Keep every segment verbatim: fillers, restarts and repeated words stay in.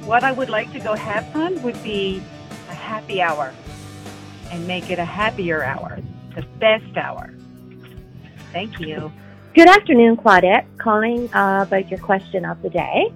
what I would like to go have fun would be a happy hour and make it a happier hour, the best hour. Thank you. Good afternoon, Claudette. Calling uh, about your question of the day.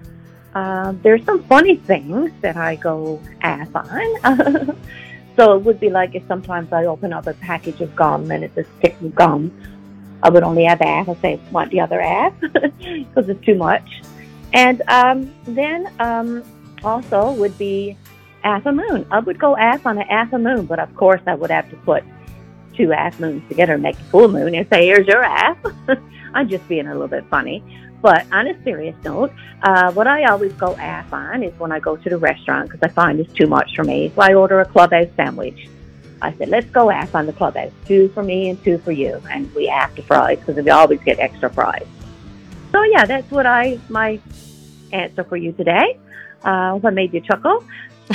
Uh, there's some funny things that I go ass on. So it would be like if sometimes I open up a package of gum and it's a stick of gum. I would only have half. I say, want the other half because it's too much. And um, then um, also would be half a moon. I would go ass on a half a moon, but of course I would have to put two half moons together and make a full moon and say, here's your half. I'm just being a little bit funny. But on a serious note, uh, what I always go ass on is when I go to the restaurant because I find it's too much for me. So I order a clubhouse sandwich. I said, let's go ass on the clubhouse. Two for me and two for you. And we have to fries because we always get extra fries. So, yeah, that's what I my answer for you today. Uh, hope I made you chuckle.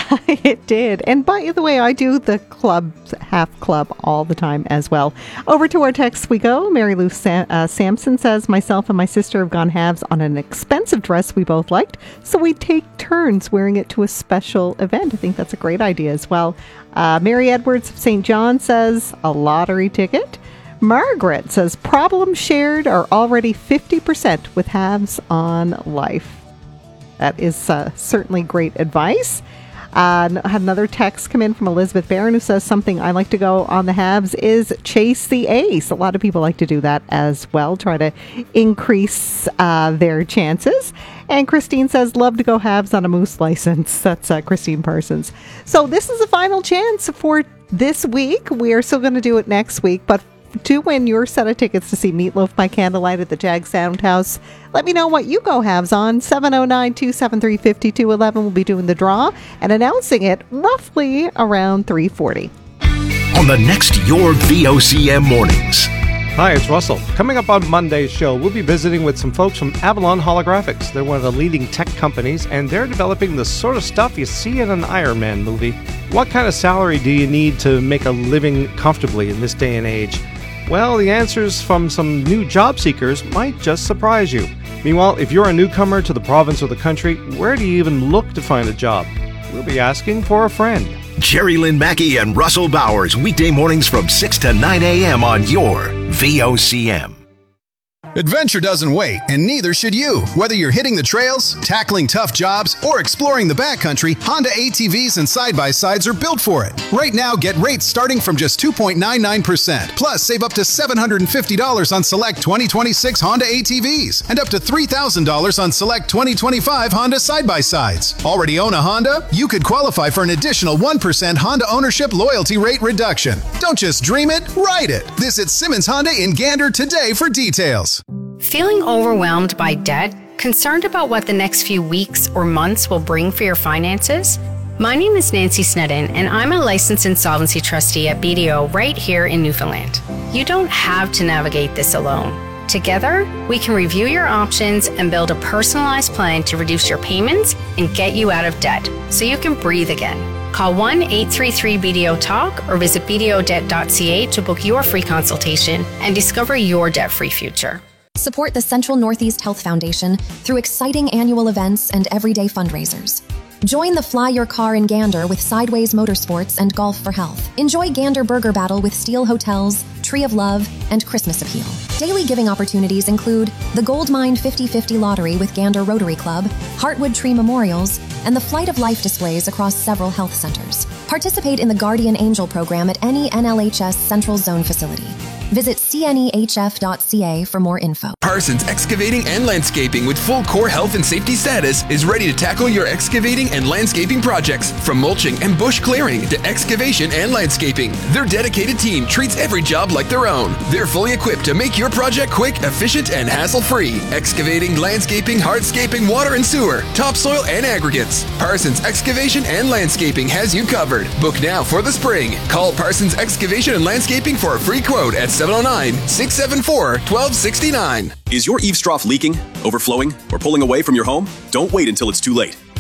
It did. And by the way, I do the club, half club all the time as well. Over to our texts we go. Mary Lou Sam- uh, Sampson says, myself and my sister have gone halves on an expensive dress we both liked, so we take turns wearing it to a special event. I think that's a great idea as well. Uh, Mary Edwards of Saint John says, a lottery ticket. Margaret says, problems shared are already fifty percent with halves on life. That is uh, certainly great advice. Uh, I had another text come in from Elizabeth Barron who says something I like to go on the halves is chase the ace. A lot of people like to do that as well, try to increase uh, their chances. And Christine says, love to go halves on a moose license. That's uh, Christine Parsons. So this is a final chance for this week. We are still going to do it next week, but to win your set of tickets to see Meatloaf by Candlelight at the Jag Soundhouse, let me know what you go halves on. seven oh nine, two seven three, five two one one. We'll be doing the draw and announcing it roughly around three forty. On the next Your V O C M Mornings. Hi, it's Russell. Coming up on Monday's show, we'll be visiting with some folks from Avalon Holographics. They're one of the leading tech companies, and they're developing the sort of stuff you see in an Iron Man movie. What kind of salary do you need to make a living comfortably in this day and age? Well, the answers from some new job seekers might just surprise you. Meanwhile, if you're a newcomer to the province or the country, where do you even look to find a job? We'll be asking for a friend. Jerry Lynn Mackey and Russell Bowers, weekday mornings from six to nine a.m. on your V O C M. Adventure doesn't wait, and neither should you. Whether you're hitting the trails, tackling tough jobs, or exploring the backcountry, Honda A T Vs and side-by-sides are built for it. Right now, get rates starting from just two point nine nine percent. Plus, save up to seven hundred fifty dollars on select twenty twenty-six Honda A T Vs and up to three thousand dollars on select twenty twenty-five Honda side-by-sides. Already own a Honda? You could qualify for an additional one percent Honda ownership loyalty rate reduction. Don't just dream it, ride it. Visit Simmons Honda in Gander today for details. Feeling overwhelmed by debt? Concerned about what the next few weeks or months will bring for your finances? My name is Nancy Snedden, and I'm a licensed insolvency trustee at B D O right here in Newfoundland. You don't have to navigate this alone. Together, we can review your options and build a personalized plan to reduce your payments and get you out of debt so you can breathe again. Call one eight three three B D O talk or visit b d o debt dot c a to book your free consultation and discover your debt-free future. Support the Central Northeast Health Foundation through exciting annual events and everyday fundraisers. Join the Fly Your Car in Gander with Sideways Motorsports and Golf for Health. Enjoy Gander Burger Battle with Steel Hotels, Tree of Love, and Christmas Appeal. Daily giving opportunities include the Gold Mine fifty fifty Lottery with Gander Rotary Club, Heartwood Tree Memorials, and the Flight of Life displays across several health centers. Participate in the Guardian Angel program at any N L H S Central Zone facility. Visit c n e h f dot c a for more info. Parsons Excavating and Landscaping with full core health and safety status is ready to tackle your excavating and landscaping projects. From mulching and bush clearing to excavation and landscaping, their dedicated team treats every job like their own. They're fully equipped to make your project quick, efficient, and hassle-free. Excavating, landscaping, hardscaping, water and sewer, topsoil, and aggregates. Parsons Excavation and Landscaping has you covered. Book now for the spring. Call Parsons Excavation and Landscaping for a free quote at seven oh nine, six seven four, one two six nine. Is your eaves trough leaking, overflowing, or pulling away from your home? Don't wait until it's too late.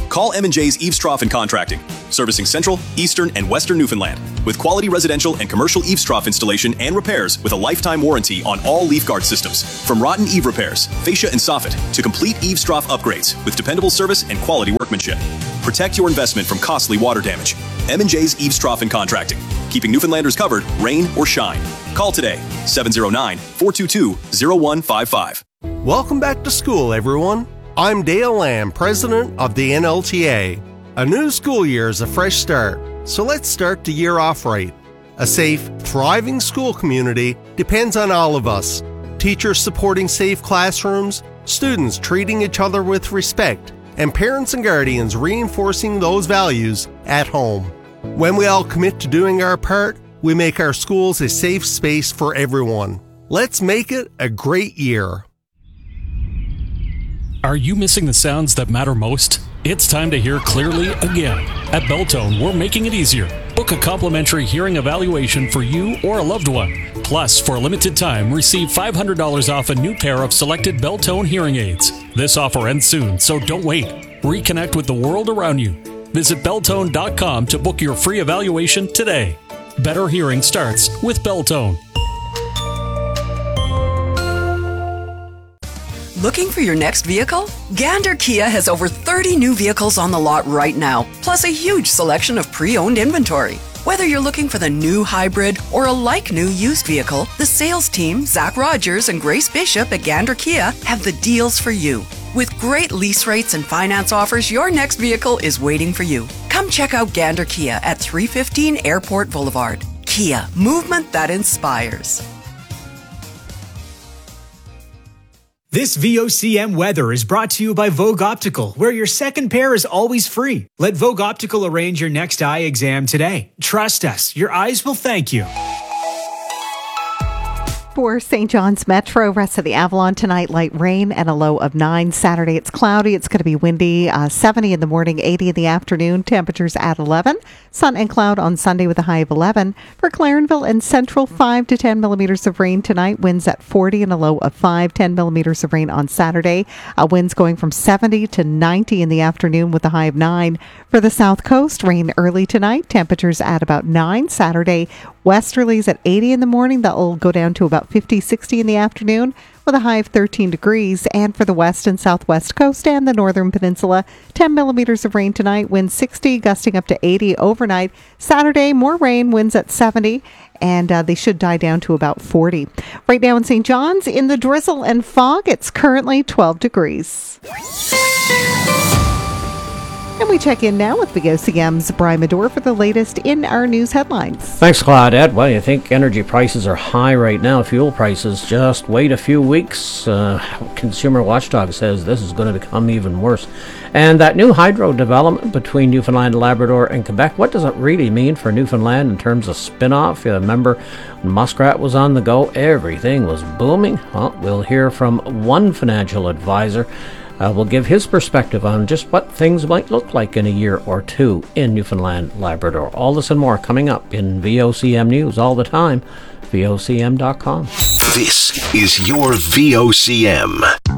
Call M and J's Eaves Trough and Contracting, servicing central, eastern, and western Newfoundland, with quality residential and commercial eaves trough installation and repairs with a lifetime warranty on all leaf guard systems. From rotten eave repairs, fascia and soffit, to complete eaves trough upgrades with dependable service and quality workmanship. Protect your investment from costly water damage. M and J's Eaves Trough and Contracting, keeping Newfoundlanders covered, rain or shine. Call today, seven oh nine, four two two, oh one five five. Welcome back to school, everyone. I'm Dale Lamb, president of the N L T A. A new school year is a fresh start, so let's start the year off right. A safe, thriving school community depends on all of us. Teachers supporting safe classrooms, students treating each other with respect, and parents and guardians reinforcing those values at home. When we all commit to doing our part, we make our schools a safe space for everyone. Let's make it a great year. Are you missing the sounds that matter most? It's time to hear clearly again. At Belltone, we're making it easier. Book a complimentary hearing evaluation for you or a loved one. Plus, for a limited time, receive five hundred dollars off a new pair of selected Belltone hearing aids. This offer ends soon, so don't wait. Reconnect with the world around you. Visit Belltone dot com to book your free evaluation today. Better hearing starts with Belltone. Looking for your next vehicle? Gander Kia has over thirty new vehicles on the lot right now, plus a huge selection of pre-owned inventory. Whether you're looking for the new hybrid or a like-new used vehicle, the sales team, Zach Rogers and Grace Bishop at Gander Kia, have the deals for you. With great lease rates and finance offers, your next vehicle is waiting for you. Come check out Gander Kia at three fifteen Airport Boulevard. Kia, movement that inspires. This V O C M weather is brought to you by Vogue Optical, where your second pair is always free. Let Vogue Optical arrange your next eye exam today. Trust us, your eyes will thank you. For Saint John's Metro, rest of the Avalon tonight, light rain and a low of nine. Saturday, it's cloudy. It's going to be windy, uh, seventy in the morning, eighty in the afternoon. Temperatures at eleven. Sun and cloud on Sunday with a high of eleven. For Clarenville and Central, five to ten millimeters of rain tonight. Winds at forty and a low of five. ten millimeters of rain on Saturday. Uh, winds going from seventy to ninety in the afternoon with a high of nine. For the South Coast, rain early tonight. Temperatures at about nine. Saturday, westerlies at eighty in the morning. That will go down to about fifty, sixty in the afternoon with a high of thirteen degrees. And for the west and southwest coast and the northern peninsula, ten millimeters of rain tonight. Winds sixty, gusting up to eighty overnight. Saturday, more rain, winds at seventy. And uh, they should die down to about forty. Right now in Saint John's, in the drizzle and fog, it's currently twelve degrees. And we check in now with V O C M's Brian Medore for the latest in our news headlines. Thanks, Claudette. Well, you think energy prices are high right now, fuel prices. Just wait a few weeks. Uh, Consumer Watchdog says this is going to become even worse. And that new hydro development between Newfoundland, Labrador, and Quebec, what does it really mean for Newfoundland in terms of spin-off? You remember when Muskrat was on the go, everything was booming. Well, we'll hear from one financial advisor. Uh, will give his perspective on just what things might look like in a year or two in Newfoundland, Labrador. All this and more coming up in V O C M News all the time, V O C M dot com. This is your V O C M.